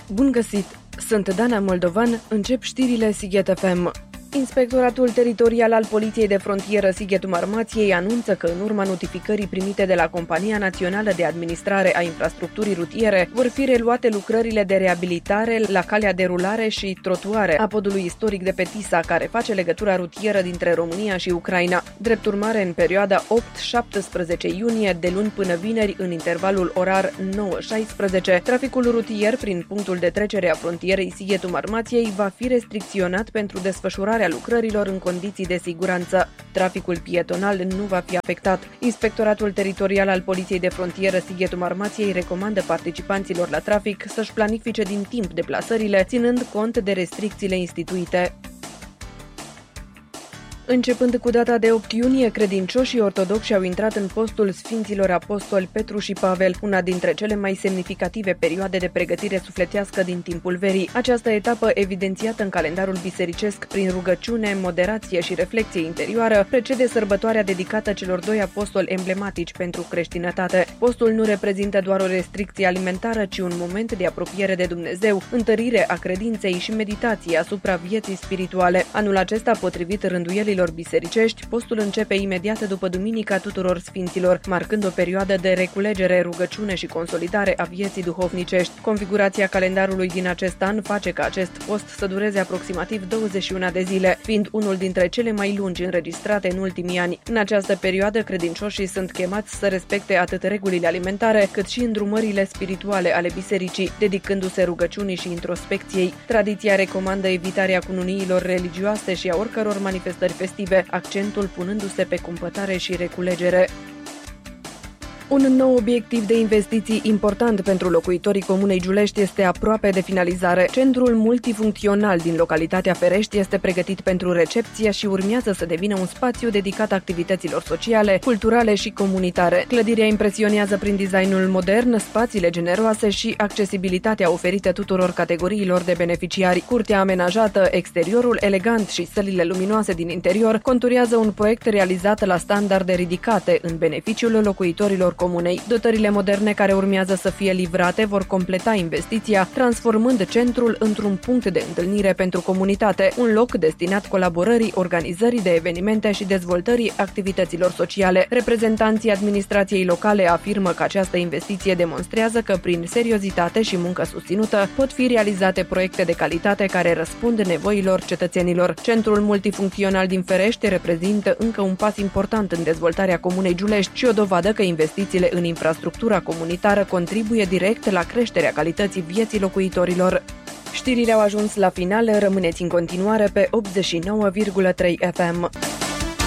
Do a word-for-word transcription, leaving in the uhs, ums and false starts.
Bun găsit! Sunt Dana Moldovan, încep știrile Sighet F M. Inspectoratul Teritorial al Poliției de Frontieră Sighetul Marmației anunță că în urma notificării primite de la Compania Națională de Administrare a Infrastructurii Rutiere vor fi reluate lucrările de reabilitare la calea de rulare și trotuare a podului istoric de pe Tisa, care face legătura rutieră dintre România și Ucraina. Drept urmare, în perioada opt șaptesprezece iunie, de luni până vineri, în intervalul orar nouă șaisprezece, traficul rutier prin punctul de trecere a frontierei Sighetul Marmației va fi restricționat pentru desfășurarea lucrărilor în condiții de siguranță. Traficul pietonal nu va fi afectat. Inspectoratul Teritorial al Poliției de Frontieră Sighetul Marmației recomandă participanților la trafic să-și planifice din timp deplasările, ținând cont de restricțiile instituite. Începând cu data de opt iunie, credincioșii ortodoxi au intrat în postul Sfinților Apostoli Petru și Pavel, una dintre cele mai semnificative perioade de pregătire sufletească din timpul verii. Această etapă, evidențiată în calendarul bisericesc prin rugăciune, moderație și reflecție interioară, precede sărbătoarea dedicată celor doi apostoli emblematici pentru creștinătate. Postul nu reprezintă doar o restricție alimentară, ci un moment de apropiere de Dumnezeu, întărire a credinței și meditație asupra vieții spirituale. Anul acesta, potrivit rânduielilor bisericești, postul începe imediat după Duminica Tuturor Sfinților, marcând o perioadă de reculegere, rugăciune și consolidare a vieții duhovnicești. Configurația calendarului din acest an face ca acest post să dureze aproximativ douăzeci și unu de zile, fiind unul dintre cele mai lungi înregistrate în ultimii ani. În această perioadă, credincioșii sunt chemați să respecte atât regulile alimentare, cât și îndrumările spirituale ale bisericii, dedicându-se rugăciunii și introspecției. Tradiția recomandă evitarea cununiilor religioase și a oricăror manifestări festive, accentul punându-se pe cumpătare și reculegere. Un nou obiectiv de investiții important pentru locuitorii Comunei Giulești este aproape de finalizare. Centrul multifuncțional din localitatea Ferești este pregătit pentru recepție și urmează să devină un spațiu dedicat activităților sociale, culturale și comunitare. Clădirea impresionează prin designul modern, spațiile generoase și accesibilitatea oferită tuturor categoriilor de beneficiari. Curtea amenajată, exteriorul elegant și sălile luminoase din interior conturează un proiect realizat la standarde ridicate în beneficiul locuitorilor comunei. Dotările moderne care urmează să fie livrate vor completa investiția, transformând centrul într-un punct de întâlnire pentru comunitate, un loc destinat colaborării, organizării de evenimente și dezvoltării activităților sociale. Reprezentanții administrației locale afirmă că această investiție demonstrează că prin seriozitate și muncă susținută pot fi realizate proiecte de calitate care răspund nevoilor cetățenilor. Centrul multifuncțional din Ferești reprezintă încă un pas important în dezvoltarea Comunei Giulești și o dovadă că investițiile în infrastructura comunitară contribuie direct la creșterea calității vieții locuitorilor. Știrile au ajuns la final, rămâneți în continuare pe optzeci și nouă virgulă trei F M.